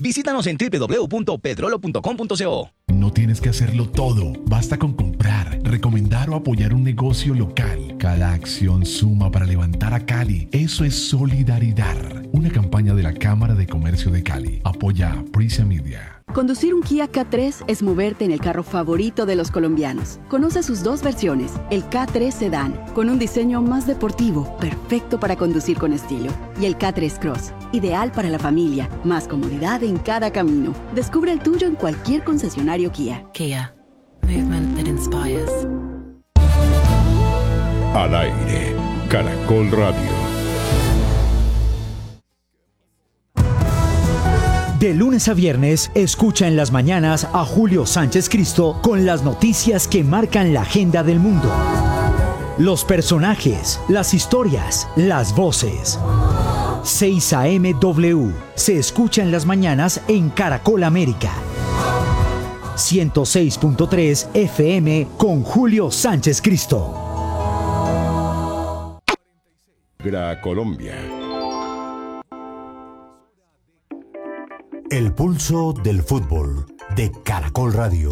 Visítanos en www.petrolo.com.co. No tienes que hacerlo todo. Basta con comprar, recomendar o apoyar un negocio local. Cada acción suma para levantar a Cali. Eso es solidaridad. Una campaña de la Cámara de Comercio de Cali. Apoya a Prisa Media. Conducir un Kia K3 es moverte en el carro favorito de los colombianos. Conoce sus dos versiones, el K3 Sedan, con un diseño más deportivo, perfecto para conducir con estilo, y el K3 Cross, ideal para la familia, más comodidad en cada camino. Descubre el tuyo en cualquier concesionario Kia. Kia, movement that inspires. Al aire, Caracol Radio. De lunes a viernes, escucha en las mañanas a Julio Sánchez Cristo con las noticias que marcan la agenda del mundo. Los personajes, las historias, las voces. 6 a.m. W se escucha en las mañanas en Caracol América. 106.3 FM con Julio Sánchez Cristo. Colombia. El pulso del fútbol de Caracol Radio.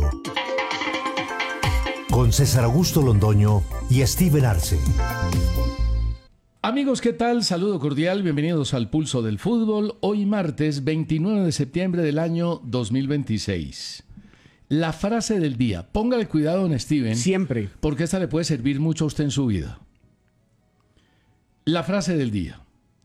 Con César Augusto Londoño y Steven Arce. Amigos, ¿qué tal? Saludo cordial, bienvenidos al Pulso del Fútbol. Hoy martes 29 de septiembre del año 2026. La frase del día. Póngale cuidado, don Steven. Siempre. Porque esta le puede servir mucho a usted en su vida. La frase del día.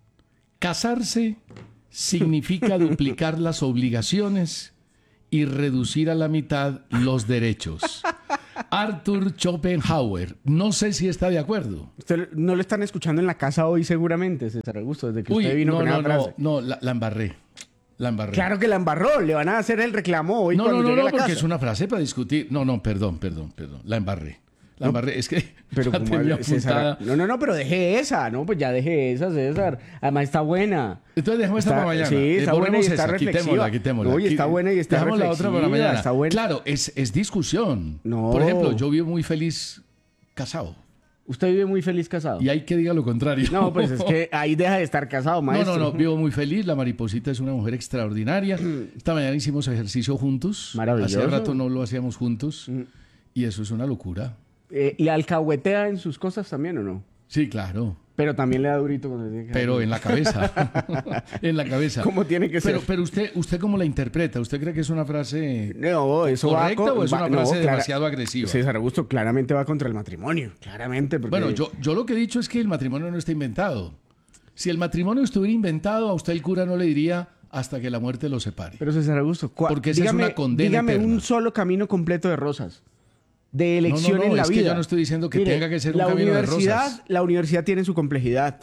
Casarse significa duplicar las obligaciones y reducir a la mitad los derechos. Arthur Schopenhauer. No sé si está de acuerdo. Usted no lo están escuchando en la casa hoy seguramente, César Augusto, desde que usted vino con esa frase. No, la embarré. La embarré. Claro que la embarró. Le van a hacer el reclamo hoy cuando llegue a la porque casa. es una frase para discutir. No, perdón. La embarré. La embarré. Es que pero la tenía apuntada. No, pero deje esa. No, pues ya deje esa, César. Además está buena. Entonces dejamos esta para mañana. Sí, está buena y está reflexiva. Quitémosla. Oye, está buena y está dejamos reflexiva. La otra para mañana. Está buena. Claro, es discusión. No. Por ejemplo, yo vivo muy feliz casado. Usted vive muy feliz casado. Y hay que diga lo contrario. No, pues es que ahí deja de estar casado, maestro. No, vivo muy feliz. La Mariposita es una mujer extraordinaria. Esta mañana hicimos ejercicio juntos. Maravilloso. Hace rato no lo hacíamos juntos. Y eso es una locura. ¿Y alcahuetea en sus cosas también o no? Sí, claro. Pero también le da durito cuando tiene que... Pero en la cabeza. En la cabeza. ¿Cómo tiene que ser? Pero usted ¿cómo la interpreta? ¿Usted cree que es una frase correcta o es una frase demasiado agresiva? César Augusto claramente va contra el matrimonio. Claramente. Porque... Bueno, yo lo que he dicho es que el matrimonio no está inventado. Si el matrimonio estuviera inventado, a usted el cura no le diría hasta que la muerte lo separe. Pero César Augusto, porque esa es una condena dígame eterna. Un solo camino completo de rosas. De elección en la es vida. Que yo no estoy diciendo que tenga que ser un la camino de rosas. La universidad tiene su complejidad.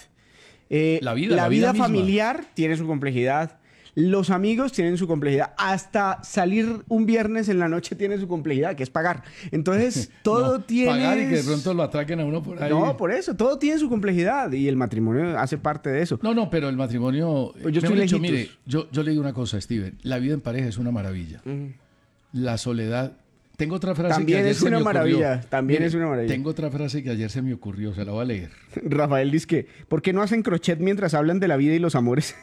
La vida familiar tiene su complejidad. Los amigos tienen su complejidad. Hasta salir un viernes en la noche tiene su complejidad, que es pagar. Entonces, todo tiene... Pagar y que de pronto lo atraquen a uno por ahí. No, por eso. Todo tiene su complejidad. Y el matrimonio hace parte de eso. No, pero el matrimonio... Pues yo estoy lejitos. Mire, yo le digo una cosa, Steven. La vida en pareja es una maravilla. La soledad... Tengo otra frase también que ayer es una maravilla. También Mire, es una maravilla. Tengo otra frase que ayer se me ocurrió, se la voy a leer. Rafael dice que, ¿por qué no hacen crochet mientras hablan de la vida y los amores?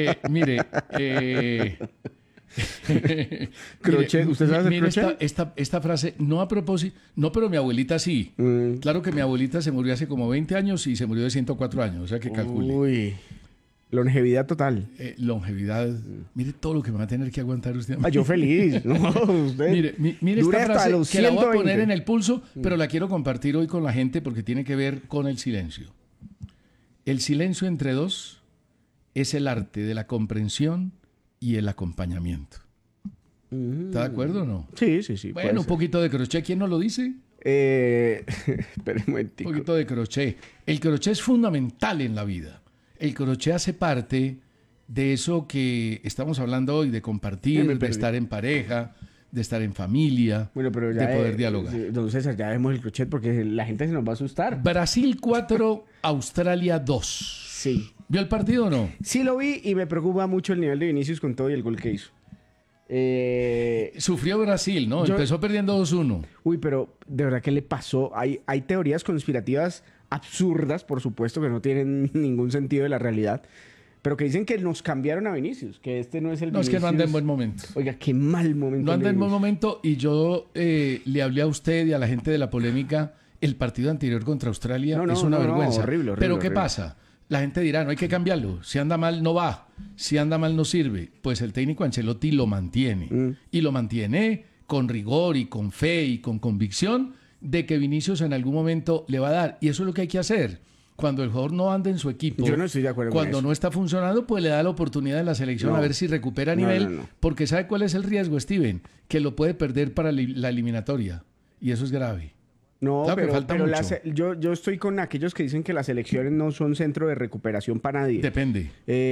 Crochet, ¿usted sabe hacer crochet? Esta frase, no a propósito, no, pero mi abuelita sí. Claro que mi abuelita se murió hace como 20 años y se murió de 104 años, o sea que calcule. Uy. Longevidad total. Longevidad. Mire todo lo que me va a tener que aguantar usted. Yo feliz. No, usted mire esta frase que la voy a poner en el pulso, pero la quiero compartir hoy con la gente porque tiene que ver con el silencio. El silencio entre dos es el arte de la comprensión y el acompañamiento. ¿Está de acuerdo o no? Sí. Bueno, un poquito de crochet. ¿Quién nos lo dice? Espera un momentico. Un poquito de crochet. El crochet es fundamental en la vida. El crochet hace parte de eso que estamos hablando hoy, de compartir, de estar en pareja, de estar en familia, bueno, pero ya de poder dialogar. Don César, ya vemos el crochet porque la gente se nos va a asustar. Brasil 4, Australia 2. Sí. ¿Vio el partido o no? Sí lo vi y me preocupa mucho el nivel de Vinicius con todo y el gol que hizo. Sufrió Brasil, ¿no? Empezó perdiendo 2-1. Uy, pero de verdad, ¿qué le pasó? Hay teorías conspirativas absurdas, por supuesto, que no tienen ningún sentido de la realidad. Pero que dicen que nos cambiaron a Vinicius, que este no es el Vinicius. No, es que no anda en buen momento. Oiga, qué mal momento. No anda en buen momento y yo le hablé a usted y a la gente de la polémica, el partido anterior contra Australia es una vergüenza. Horrible, Pero ¿qué horrible. pasa? La gente dirá, no hay que cambiarlo. Si anda mal, no va. Si anda mal, no sirve. Pues el técnico Ancelotti lo mantiene. Y lo mantiene con rigor y con fe y con convicción de que Vinicius en algún momento le va a dar. Y eso es lo que hay que hacer. Cuando el jugador no anda en su equipo, yo no estoy de acuerdo cuando con eso. No está funcionando, pues le da la oportunidad en la selección a ver si recupera nivel. Porque ¿sabe cuál es el riesgo, Steven? Que lo puede perder para la eliminatoria. Y eso es grave. No, claro, pero yo estoy con aquellos que dicen que las elecciones no son centro de recuperación para nadie. Depende.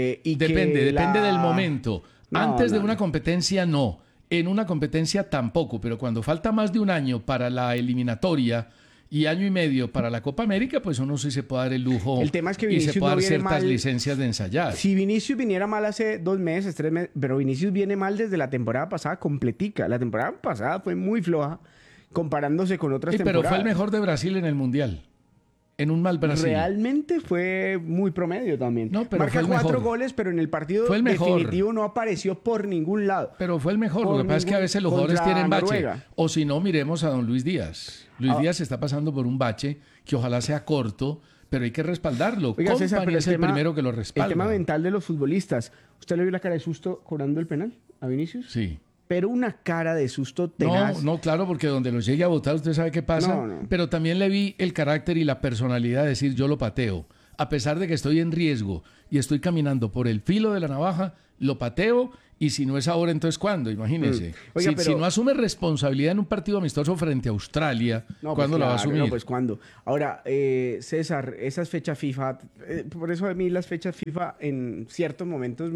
Depende del momento. Antes de una competencia, no. En una competencia tampoco. Pero cuando falta más de un año para la eliminatoria y año y medio para la Copa América, pues uno sí se puede dar el lujo. El tema es que Vinicius y se puede dar ciertas mal, licencias de ensayar. Si Vinicius viniera mal hace 2 meses, 3 meses, pero Vinicius viene mal desde la temporada pasada completica. La temporada pasada fue muy floja comparándose con otras temporadas. Pero fue el mejor de Brasil en el Mundial. En un mal Brasil. Realmente fue muy promedio también. No, pero marca 4 goles, pero en el partido definitivo no apareció por ningún lado. Pero fue el mejor. Lo que pasa es que a veces los jugadores tienen bache. O si no, miremos a don Luis Díaz. Luis Díaz está pasando por un bache que ojalá sea corto, pero hay que respaldarlo. Oiga, César, pero es el primero que lo respalda. El tema mental de los futbolistas. ¿Usted le vio la cara de susto cobrando el penal a Vinicius? Sí. Pero una cara de susto tenaz. No, claro, porque donde los llegue a votar, usted sabe qué pasa. No. Pero también le vi el carácter y la personalidad de decir, yo lo pateo. A pesar de que estoy en riesgo y estoy caminando por el filo de la navaja, lo pateo, y si no es ahora, entonces ¿cuándo? Imagínense. Oiga, si no asume responsabilidad en un partido amistoso frente a Australia, ¿cuándo la va a asumir? No, pues ¿cuándo? Ahora, César, esas fechas FIFA, por eso a mí las fechas FIFA en ciertos momentos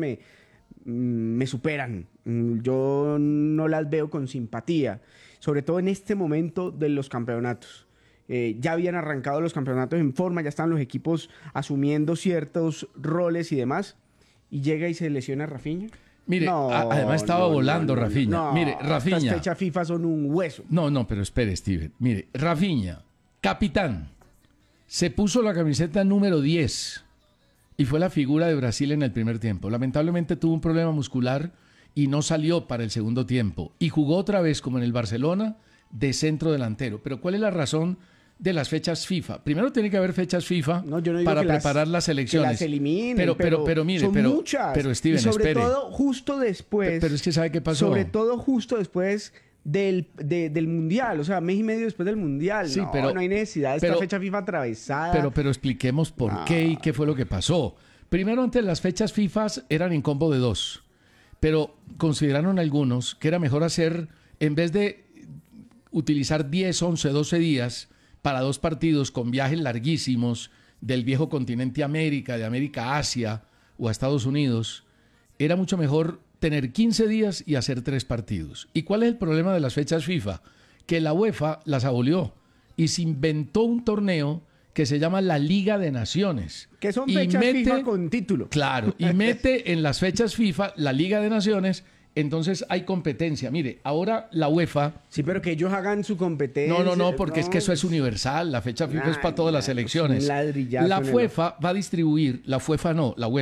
me superan. Yo no las veo con simpatía, sobre todo en este momento de los campeonatos. Ya habían arrancado los campeonatos en forma, ya están los equipos asumiendo ciertos roles y demás, y llega y se lesiona Rafinha. Mire, además estaba volando Rafinha. Mire, Rafinha. Estas fechas FIFA son un hueso. No, pero espere, Steven. Mire, Rafinha, capitán, se puso la camiseta número 10 y fue la figura de Brasil en el primer tiempo. Lamentablemente tuvo un problema muscular y no salió para el segundo tiempo. Y jugó otra vez, como en el Barcelona, de centro delantero. Pero ¿cuál es la razón de las fechas FIFA? Primero tiene que haber fechas FIFA para preparar las elecciones. Que las eliminen, pero mire, son muchas. Pero Steven, y sobre espere. todo justo después. Pero es que ¿sabe qué pasó? Sobre todo justo después del Mundial, o sea, mes y medio después del Mundial. Sí, no hay necesidad de esta fecha FIFA atravesada. Pero expliquemos por qué y qué fue lo que pasó. Primero, antes las fechas FIFA eran en combo de 2, pero consideraron algunos que era mejor hacer, en vez de utilizar 10, 11, 12 días para 2 partidos con viajes larguísimos del viejo continente América, de América a Asia o a Estados Unidos, era mucho mejor tener 15 días y hacer 3 partidos. ¿Y cuál es el problema de las fechas FIFA? Que la UEFA las abolió y se inventó un torneo que se llama la Liga de Naciones. Que son fechas FIFA con título. Claro, y mete en las fechas FIFA la Liga de Naciones. Entonces hay competencia. Mire, ahora la UEFA... Sí, pero que ellos hagan su competencia. No, porque es que eso es universal. La fecha FIFA es para todas las elecciones. La UEFA va a distribuir, la UEFA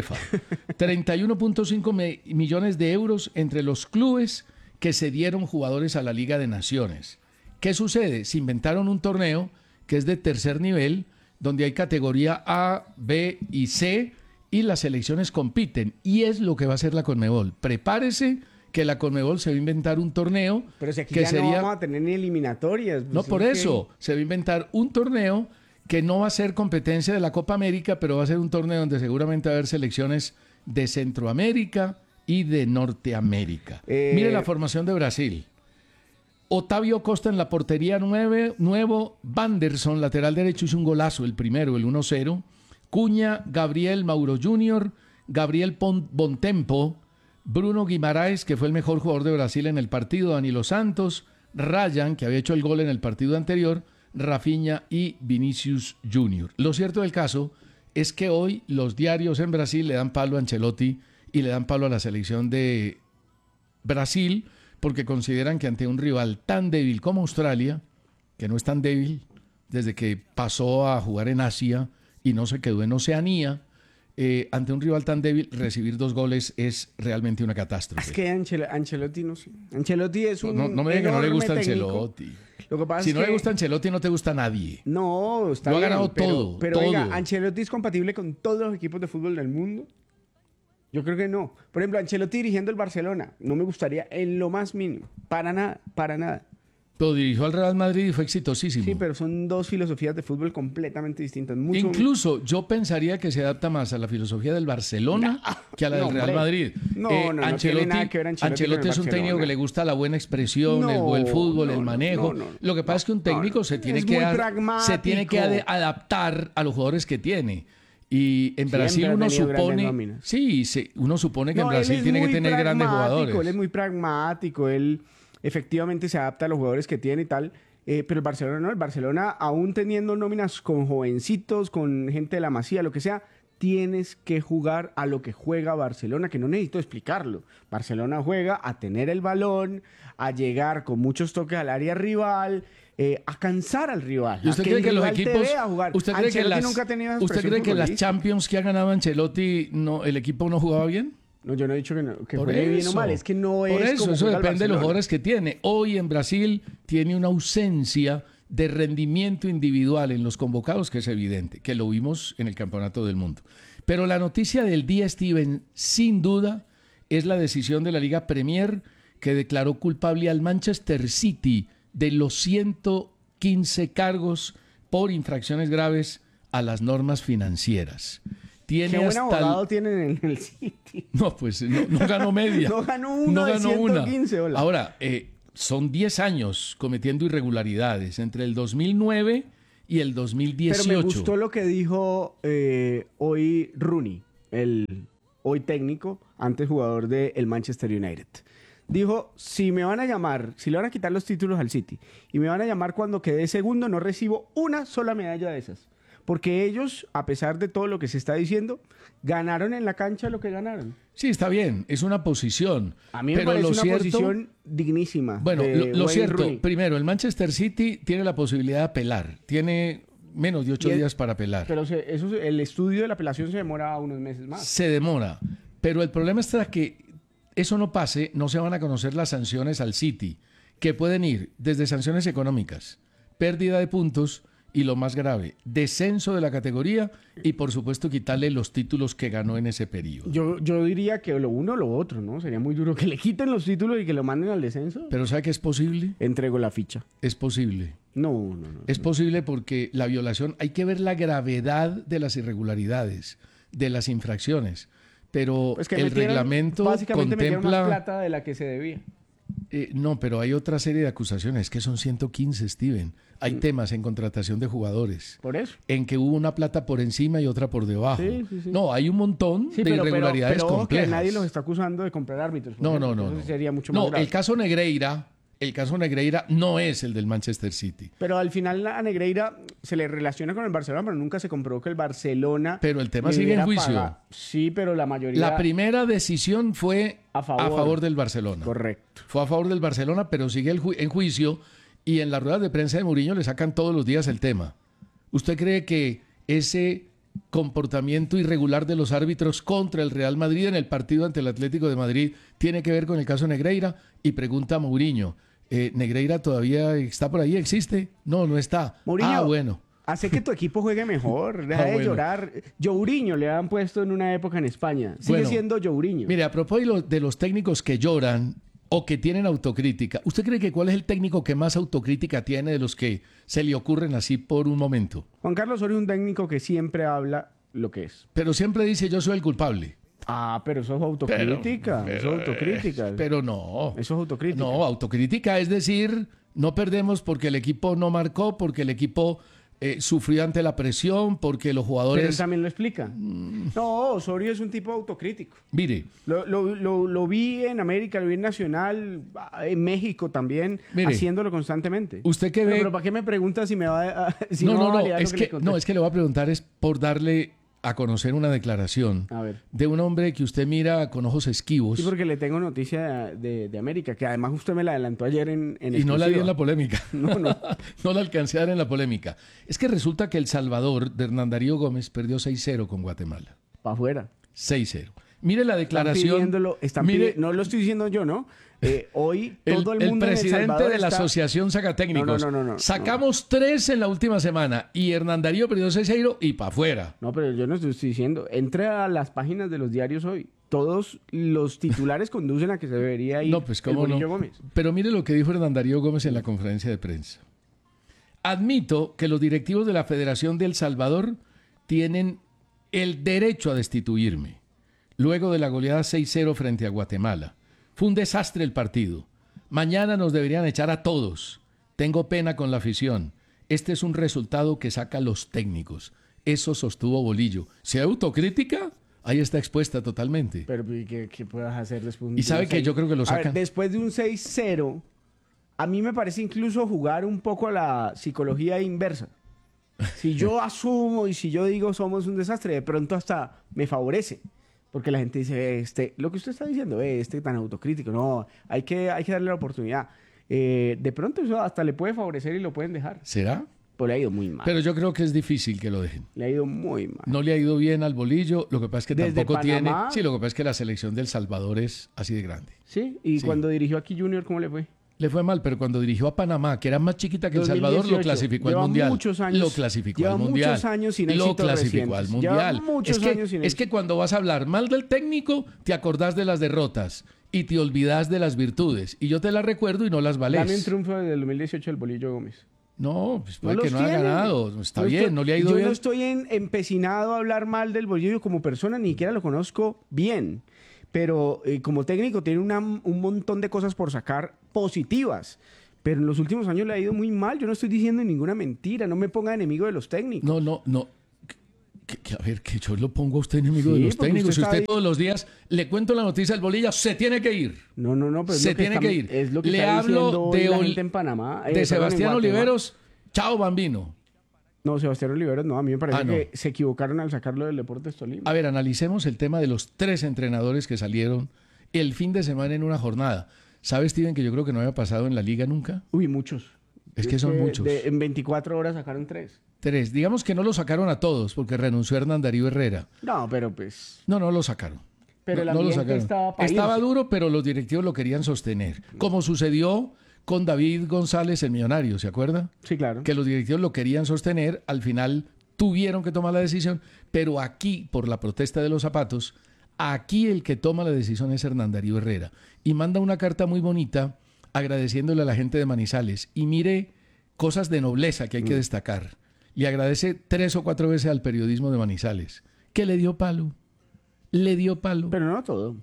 31.5 millones de euros entre los clubes que cedieron jugadores a la Liga de Naciones. ¿Qué sucede? Se inventaron un torneo que es de tercer nivel, donde hay categoría A, B y C, y las selecciones compiten. Y es lo que va a hacer la Conmebol. Prepárese que la Conmebol se va a inventar un torneo. Pero si aquí que no vamos a tener ni eliminatorias. No, por eso. Se va a inventar un torneo que no va a ser competencia de la Copa América, pero va a ser un torneo donde seguramente va a haber selecciones de Centroamérica y de Norteamérica. Mire la formación de Brasil. Otavio Costa en la portería nuevo. Wanderson, lateral derecho, hizo un golazo, el primero, el 1-0. Cuña, Gabriel Mauro Jr., Gabriel Bontempo, Bruno Guimaraes, que fue el mejor jugador de Brasil en el partido, Danilo Santos, Ryan, que había hecho el gol en el partido anterior, Rafinha y Vinicius Jr. Lo cierto del caso es que hoy los diarios en Brasil le dan palo a Ancelotti y le dan palo a la selección de Brasil porque consideran que ante un rival tan débil como Australia, que no es tan débil desde que pasó a jugar en Asia y no se quedó en Oceanía, ante un rival tan débil, recibir 2 goles es realmente una catástrofe. Es que Ancelotti no sé. Ancelotti es un no me diga que no le gusta técnico. Ancelotti. Lo que pasa si es no que... le gusta Ancelotti, no te gusta nadie. No, está Lo bien. Ha ganado todo. Pero todo. venga, Ancelotti es compatible con todos los equipos de fútbol del mundo. Yo creo que no. Por ejemplo, Ancelotti dirigiendo el Barcelona, no me gustaría en lo más mínimo. Para nada, para nada. Pero dirigió al Real Madrid y fue exitosísimo. Sí, pero son 2 filosofías de fútbol completamente distintas. Incluso yo pensaría que se adapta más a la filosofía del Barcelona que a la del Real Madrid. No tiene nada que ver Ancelotti es un técnico que le gusta la buena expresión, el buen fútbol, el manejo. Lo que pasa es que un técnico se tiene que adaptar a los jugadores que tiene. Y en Brasil uno supone... uno supone que en Brasil tiene que tener grandes jugadores. Él es muy pragmático, él efectivamente se adapta a los jugadores que tiene y tal. Pero el Barcelona no. El Barcelona, aún teniendo nóminas con jovencitos, con gente de la Masía, lo que sea, tienes que jugar a lo que juega Barcelona, que no necesito explicarlo. Barcelona juega a tener el balón, a llegar con muchos toques al área rival, a cansar al rival. ¿Y usted cree que los equipos... ¿Usted cree que las Champions que ha ganado Ancelotti, el equipo no jugaba bien? No, yo no he dicho que juegue bien o mal, es que no es. Por eso depende de los jugadores que tiene. Hoy en Brasil tiene una ausencia de rendimiento individual en los convocados que es evidente, que lo vimos en el Campeonato del Mundo. Pero la noticia del día, Steven, sin duda, es la decisión de la Liga Premier que declaró culpable al Manchester City de los 115 cargos por infracciones graves a las normas financieras. ¿Qué buen abogado tienen en el City? No, pues no ganó media. No ganó uno de 115. Hola. Ahora, son 10 años cometiendo irregularidades entre el 2009 y el 2018. Pero me gustó lo que dijo hoy Rooney, el hoy técnico, antes jugador del Manchester United. Dijo, si me van a llamar, si le van a quitar los títulos al City y me van a llamar cuando quede segundo, no recibo una sola medalla de esas. Porque ellos, a pesar de todo lo que se está diciendo, ganaron en la cancha lo que ganaron. Sí, está bien, es una posición. A mí me parece una posición dignísima. Bueno, lo cierto, primero, el Manchester City tiene la posibilidad de apelar. Tiene menos de 8 días para apelar. Pero el estudio de la apelación se demora unos meses más. Se demora. Pero el problema está que eso no pase, no se van a conocer las sanciones al City, que pueden ir desde sanciones económicas, pérdida de puntos y lo más grave, descenso de la categoría y por supuesto quitarle los títulos que ganó en ese periodo. Yo diría que lo uno o lo otro, ¿no? Sería muy duro que le quiten los títulos y que lo manden al descenso. Pero ¿sabe que es posible? Entrego la ficha. Es posible. No. Es posible porque la violación, hay que ver la gravedad de las irregularidades, de las infracciones. Pero es que el reglamento básicamente contempla... metieron más plata de la que se debía. No, pero hay otra serie de acusaciones, que son 115, Steven. Hay temas en contratación de jugadores. ¿Por eso? En que hubo una plata por encima y otra por debajo. Sí. No, hay un montón de irregularidades complejas. Que nadie los está acusando de comprar árbitros. No. Eso sería mucho más grave. El caso Negreira no es el del Manchester City. Pero al final a Negreira se le relaciona con el Barcelona, pero nunca se comprobó que el Barcelona... Pero el tema sigue en juicio. Paga. Sí, pero la mayoría... La primera decisión fue a favor del Barcelona. Correcto. Fue a favor del Barcelona, pero sigue en juicio y en las ruedas de prensa de Mourinho le sacan todos los días el tema. ¿Usted cree que ese comportamiento irregular de los árbitros contra el Real Madrid en el partido ante el Atlético de Madrid tiene que ver con el caso Negreira? Y pregunta a Mourinho, ¿Negreira todavía está por ahí? ¿Existe? No está. Mourinho, bueno. Hace que tu equipo juegue mejor. Deja de llorar. Jourinho le han puesto en una época en España. Sigue siendo Jourinho. Mire, a propósito de los técnicos que lloran o que tienen autocrítica, ¿usted cree que cuál es el técnico que más autocrítica tiene de los que se le ocurren así por un momento? Juan Carlos Osorio es un técnico que siempre habla lo que es. Pero siempre dice, yo soy el culpable. Pero eso es autocrítica. Eso es autocrítica. Pero no. Eso es autocrítica. No, autocrítica es decir, no perdemos porque el equipo no marcó, porque el equipo sufrió ante la presión, porque los jugadores... Pero él también lo explica. No, Osorio es un tipo autocrítico. Mire. Lo vi en América, lo vi en Nacional, en México también, haciéndolo constantemente. ¿Usted qué ve? Pero ¿para qué me pregunta si me va a... es que le voy a preguntar es por darle a conocer una declaración de un hombre que usted mira con ojos esquivos. Sí, porque le tengo noticia de América, que además usted me la adelantó ayer en y no la di en la polémica. No. No la alcancé a dar en la polémica. Es que resulta que El Salvador, de Hernán Darío Gómez, perdió 6-0 con Guatemala. para afuera. 6-0. Mire la declaración. No lo estoy diciendo yo, ¿no? Hoy todo el mundo el presidente de la Asociación Sacatécnicos. Sacamos 3 en la última semana y Hernán Darío perdió 6-0 y para afuera. No, pero yo no estoy diciendo. Entre a las páginas de los diarios hoy. Todos los titulares conducen a que se debería ir no, pues, ¿cómo el Bolillo no? Gómez. Pero mire lo que dijo Hernán Darío Gómez en la conferencia de prensa. Admito que los directivos de la Federación de El Salvador tienen el derecho a destituirme. Luego de la goleada 6-0 frente a Guatemala. Fue un desastre el partido. Mañana nos deberían echar a todos. Tengo pena con la afición. Este es un resultado que saca a los técnicos. Eso sostuvo Bolillo. ¿Se autocrítica? Ahí está expuesta totalmente. Pero ¿qué puedas hacer después de un Y sabe que yo creo que lo saca. Después de un 6-0, a mí me parece incluso jugar un poco a la psicología inversa. Si yo asumo y si yo digo somos un desastre, de pronto hasta me favorece. Porque la gente dice, lo que usted está diciendo, tan autocrítico, no, hay que darle la oportunidad. De pronto eso hasta le puede favorecer y lo pueden dejar. ¿Será? Pues le ha ido muy mal. Pero yo creo que es difícil que lo dejen. Le ha ido muy mal. No le ha ido bien al Bolillo, lo que pasa es que Desde tampoco Panamá, tiene... Sí, lo que pasa es que la selección de El Salvador es así de grande. Sí, y cuando dirigió aquí Junior, ¿cómo le fue? Le fue mal, pero cuando dirigió a Panamá, que era más chiquita que El Salvador, lo clasificó al Mundial. Muchos años, lo clasificó al Mundial. Muchos años sin lo clasificó al Mundial. Es que cuando vas a hablar mal del técnico, te acordás de las derrotas y te olvidás de las virtudes. Y yo te las recuerdo y no las valés. Dame un triunfo del 2018 del Bolillo Gómez. No, pues puede que no haya ganado. Está bien, no le ha ido bien. Yo no estoy empecinado a hablar mal del Bolillo como persona, ni siquiera lo conozco bien. Pero como técnico tiene un montón de cosas por sacar positivas. Pero en los últimos años le ha ido muy mal. Yo no estoy diciendo ninguna mentira. No me ponga enemigo de los técnicos. No. A ver, que yo lo pongo a usted enemigo de los técnicos. Si usted todos los días le cuento la noticia del Bolillo, se tiene que ir. No, pero se tiene que ir. Es lo que le está hablo de la gente en Panamá. De Sebastián Oliveros. Chao, Bambino. No, Sebastián Oliveros no. A mí me parece que se equivocaron al sacarlo del Deportes Tolima. A ver, analicemos el tema de los 3 entrenadores que salieron el fin de semana en una jornada. ¿Sabes, Steven, que yo creo que no había pasado en la liga nunca? Uy, muchos. Es que son muchos. En 24 horas sacaron 3. 3. Digamos que no lo sacaron a todos porque renunció Hernán Darío Herrera. No, pero pues... No lo sacaron. Pero no lo sacaron. Estaba duro, pero los directivos lo querían sostener. Como sucedió con David González, el millonario, ¿se acuerda? Sí, claro. Que los directivos lo querían sostener, al final tuvieron que tomar la decisión, pero aquí, por la protesta de los zapatos, aquí el que toma la decisión es Hernán Darío Herrera. Y manda una carta muy bonita agradeciéndole a la gente de Manizales. Y mire cosas de nobleza que hay que destacar. Le agradece 3 o 4 veces al periodismo de Manizales. Que le dio palo. Le dio palo. Pero no todo.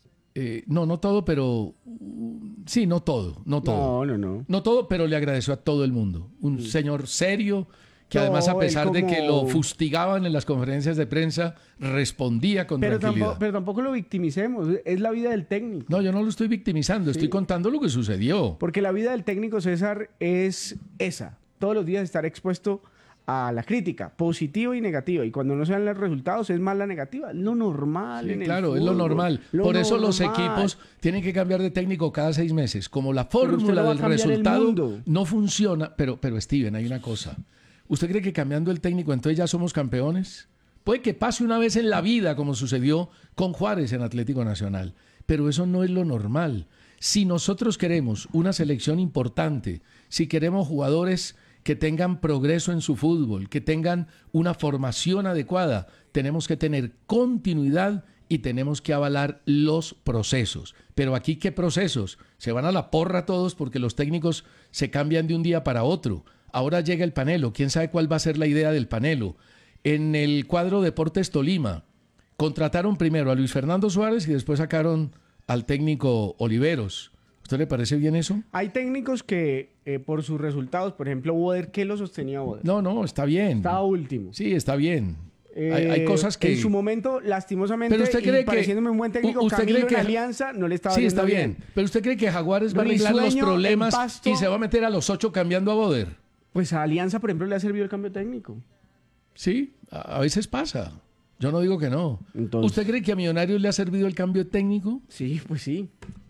No todo, pero... Sí, no todo. No todo, pero le agradeció a todo el mundo. Un señor serio, que además, a pesar de que lo fustigaban en las conferencias de prensa, respondía con tranquilidad. Pero tampoco lo victimicemos. Es la vida del técnico. No, yo no lo estoy victimizando. Estoy contando lo que sucedió. Porque la vida del técnico, César, es esa. Todos los días estar expuesto a la crítica, positiva y negativa. Y cuando no se dan los resultados, es más la negativa. Lo normal en el fútbol. Es lo normal. Por eso los equipos tienen que cambiar de técnico cada 6 meses. Como la fórmula del resultado no funciona. Pero Steven, hay una cosa. ¿Usted cree que cambiando el técnico entonces ya somos campeones? Puede que pase una vez en la vida, como sucedió con Juárez en Atlético Nacional. Pero eso no es lo normal. Si nosotros queremos una selección importante, si queremos jugadores que tengan progreso en su fútbol, que tengan una formación adecuada, tenemos que tener continuidad y tenemos que avalar los procesos. Pero aquí, ¿qué procesos? Se van a la porra todos porque los técnicos se cambian de un día para otro. Ahora llega el Panelo. ¿Quién sabe cuál va a ser la idea del Panelo? En el cuadro Deportes Tolima, contrataron primero a Luis Fernando Suárez y después sacaron al técnico Oliveros. ¿A usted le parece bien eso? Hay técnicos que por sus resultados, por ejemplo, Boder, ¿qué lo sostenía Boder? No, está bien. Estaba último. Sí, está bien. Hay cosas que... En su momento, lastimosamente, pero usted cree pareciéndome un buen técnico, usted Camilo cree que Alianza no le estaba Sí, está bien. Pero ¿usted cree que Jaguares va a arreglar los problemas y se va a meter a los 8 cambiando a Boder? Pues a Alianza, por ejemplo, le ha servido el cambio técnico. Sí, a veces pasa. Yo no digo que no. Entonces, ¿usted cree que a Millonarios le ha servido el cambio técnico? Sí, pues sí.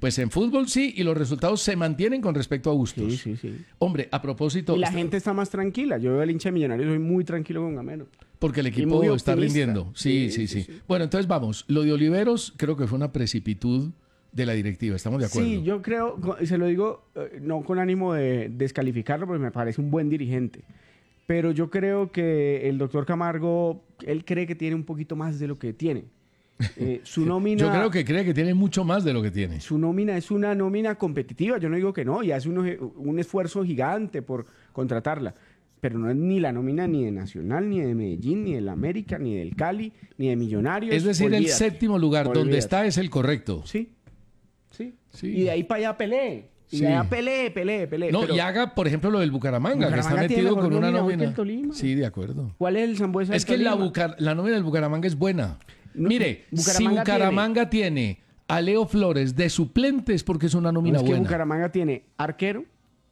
Pues en fútbol sí, y los resultados se mantienen con respecto a Bustos. Sí. Hombre, a propósito... Y la gente está más tranquila. Yo veo al hincha de Millonarios, soy muy tranquilo con Gamero. Porque el equipo está rindiendo. Sí. Bueno, entonces vamos. Lo de Oliveros creo que fue una precipitud de la directiva. ¿Estamos de acuerdo? Sí, yo creo, se lo digo no con ánimo de descalificarlo, porque me parece un buen dirigente. Pero yo creo que el doctor Camargo, él cree que tiene un poquito más de lo que tiene. Su nómina... Yo creo que cree que tiene mucho más de lo que tiene. Su nómina es una nómina competitiva. Yo no digo que no, y hace un esfuerzo gigante por contratarla. Pero no es ni la nómina ni de Nacional, ni de Medellín, ni del América, ni del Cali, ni de Millonarios. Es decir, el séptimo lugar donde está es el correcto. Sí. Y de ahí para allá peleé. Y de allá peleé. No, y haga, por ejemplo, lo del Bucaramanga, que está metido con una nómina. Sí, de acuerdo. ¿Cuál es el Sambuesa? Es que la nómina del Bucaramanga es buena. Mire, si Bucaramanga tiene a Leo Flores de suplentes, porque es una nómina buena. Bucaramanga tiene arquero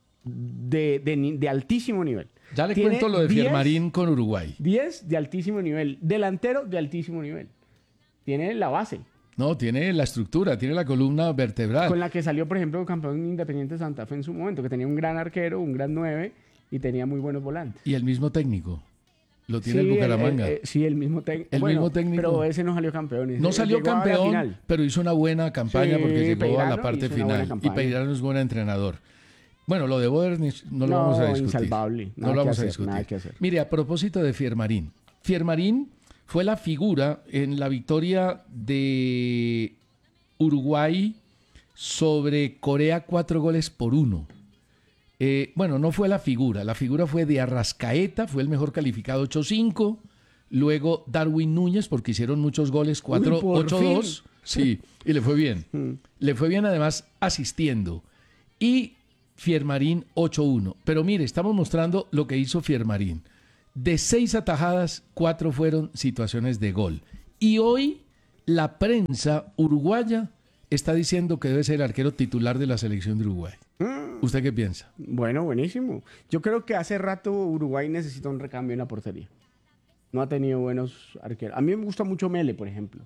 de altísimo nivel. Ya le cuento lo de Fiermarín con Uruguay. 10 de altísimo nivel. Delantero de altísimo nivel. Tiene la base. No, tiene la estructura, tiene la columna vertebral. Con la que salió, por ejemplo, campeón Independiente Santa Fe en su momento, que tenía un gran arquero, un gran 9 y tenía muy buenos volantes. Y el mismo técnico. Lo tiene el Bucaramanga. El mismo técnico. Mismo técnico. Pero ese no salió campeón. No salió campeón, pero hizo una buena campaña porque llegó a la parte final. Y Peirano es buen entrenador. Bueno, lo de Bodernich no lo vamos a discutir. Insalvable. No lo vamos a discutir. Nada que hacer. Mire, a propósito de Fiermarín. Fiermarín fue la figura en la victoria de Uruguay sobre Corea 4-1. Bueno, no fue la figura fue de Arrascaeta, fue el mejor calificado 8-5, luego Darwin Núñez, porque hicieron muchos goles, 8-2, sí, y le fue bien. Le fue bien además asistiendo. Y Fiermarín 8-1. Pero mire, estamos mostrando lo que hizo Fiermarín. De 6 atajadas, 4 fueron situaciones de gol. Y hoy la prensa uruguaya está diciendo que debe ser el arquero titular de la selección de Uruguay. ¿Usted qué piensa? Bueno, buenísimo. Yo creo que hace rato Uruguay necesita un recambio en la portería. No ha tenido buenos arqueros. A mí me gusta mucho Mele, por ejemplo.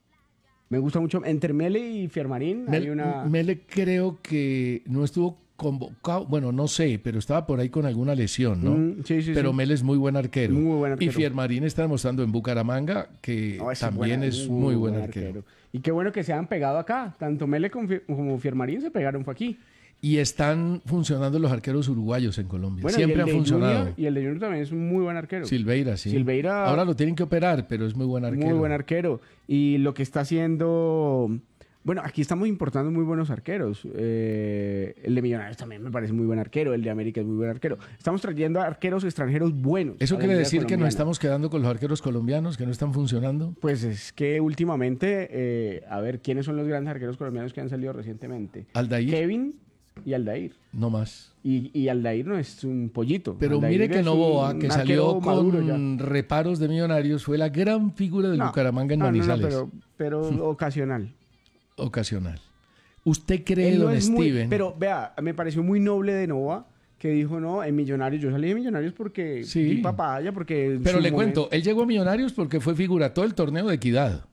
Me gusta mucho. Entre Mele y Fiermarín hay una... Mele creo que no estuvo convocado. Bueno, no sé, pero estaba por ahí con alguna lesión, ¿no? Sí. Pero Mele es muy buen arquero. Muy buen arquero. Y Fiermarín está demostrando en Bucaramanga que también es muy buen arquero. Y qué bueno que se han pegado acá. Tanto Mele como Fiermarín se pegaron fue aquí. Y están funcionando los arqueros uruguayos en Colombia. Bueno, siempre han funcionado. Junior, y el de Junior también es un muy buen arquero. Silveira, sí. Silveira... Ahora lo tienen que operar, pero es muy buen arquero. Muy buen arquero. Y lo que está haciendo... Bueno, aquí estamos importando muy buenos arqueros. El de Millonarios también me parece muy buen arquero. El de América es muy buen arquero. Estamos trayendo arqueros extranjeros buenos. ¿Eso quiere decir que nos estamos quedando con los arqueros colombianos que no están funcionando? Pues es que últimamente, a ver, ¿quiénes son los grandes arqueros colombianos que han salido recientemente? Aldair. Kevin y Aldair. No más. Y Aldair no es un pollito. Pero Aldair mire que Novoa, que salió con reparos de Millonarios, fue la gran figura del Bucaramanga en Manizales. Pero ocasional. Ocasional. ¿Usted cree, don Steven? Pero vea, me pareció muy noble de Novoa que dijo, no, en Millonarios, yo salí de Millonarios porque di papaya, porque... Pero le cuento, él llegó a Millonarios porque fue figura todo el torneo de Equidad.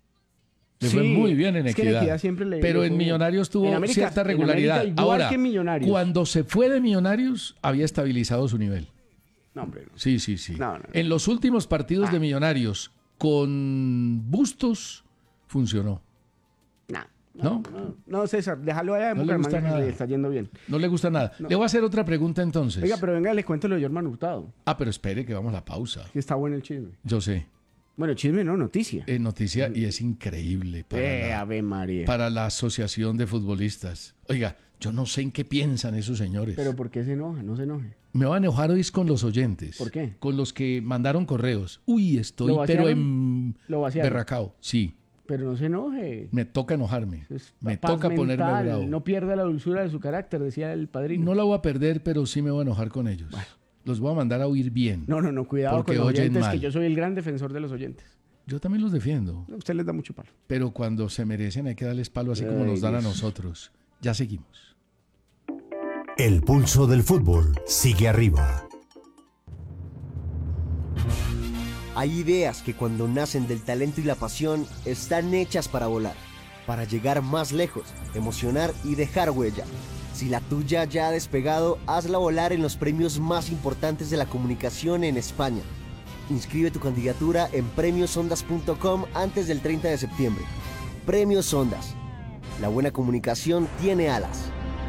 Le fue muy bien en Equidad. Pero en Millonarios tuvo cierta regularidad. Ahora, cuando se fue de Millonarios, había estabilizado su nivel. No, hombre. No. Sí. No. En los últimos partidos de Millonarios, con Bustos, funcionó. No, César, déjalo allá en Bucaramanga, que le está yendo bien. No le gusta nada. No. Le voy a hacer otra pregunta entonces. Oiga, pero venga, le cuento lo de Jorman Hurtado. Pero espere que vamos a la pausa. Que está bueno el chisme. Yo sé. Bueno, chisme no, noticia. Noticia y es increíble Ave María. Para la Asociación de Futbolistas. Oiga, yo no sé en qué piensan esos señores. ¿Pero por qué se enoja? No se enoje. Me va a enojar hoy con los oyentes. ¿Por qué? Con los que mandaron correos. Uy, estoy pero en berracao. Sí. Pero no se enoje. Me toca enojarme. Me toca ponerme bravo. No pierda la dulzura de su carácter, decía el padrino. No la voy a perder, pero sí me voy a enojar con ellos. Bueno. Los voy a mandar a oír bien. No, cuidado con los oyentes, que yo soy el gran defensor de los oyentes. Yo también los defiendo. A usted les da mucho palo. Pero cuando se merecen hay que darles palo así como nos dan a nosotros. Ya seguimos. El pulso del fútbol sigue arriba. Hay ideas que cuando nacen del talento y la pasión están hechas para volar, para llegar más lejos, emocionar y dejar huella. Si la tuya ya ha despegado, hazla volar en los premios más importantes de la comunicación en España. Inscribe tu candidatura en premiosondas.com antes del 30 de septiembre. Premios Ondas. La buena comunicación tiene alas.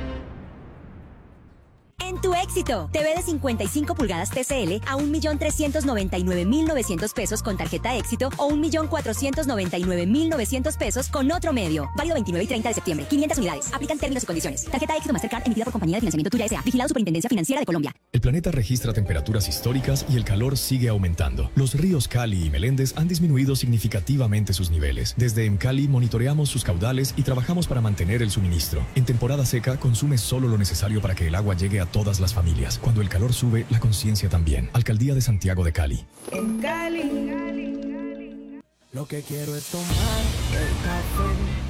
En tu éxito, TV de 55 pulgadas TCL a 1.399.900 pesos con tarjeta éxito o 1.499.900 pesos con otro medio. Válido 29 y 30 de septiembre. 500 unidades. Aplican términos y condiciones. Tarjeta éxito Mastercard emitida por Compañía de Financiamiento Tuya S.A. Vigilado Superintendencia Financiera de Colombia. El planeta registra temperaturas históricas y el calor sigue aumentando. Los ríos Cali y Meléndez han disminuido significativamente sus niveles. Desde EMCALI monitoreamos sus caudales y trabajamos para mantener el suministro. En temporada seca, consume solo lo necesario para que el agua llegue a todas las familias. Cuando el calor sube, la conciencia también. Alcaldía de Santiago de Cali. En Cali. Lo que quiero es tomar el café